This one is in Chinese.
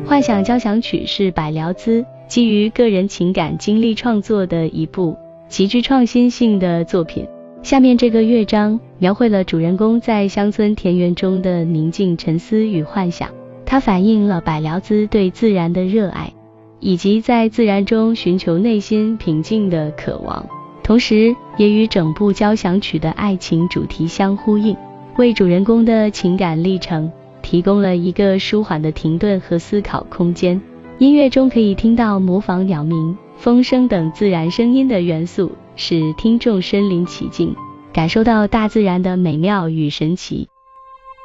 幻想交响曲是百辽兹基于个人情感经历创作的一部极具创新性的作品。下面这个乐章描绘了主人公在乡村田园中的宁静沉思与幻想，它反映了百辽兹对自然的热爱，以及在自然中寻求内心平静的渴望，同时也与整部交响曲的爱情主题相呼应，为主人公的情感历程提供了一个舒缓的停顿和思考空间。音乐中可以听到模仿鸟鸣、风声等自然声音的元素，使听众身临其境，感受到大自然的美妙与神奇。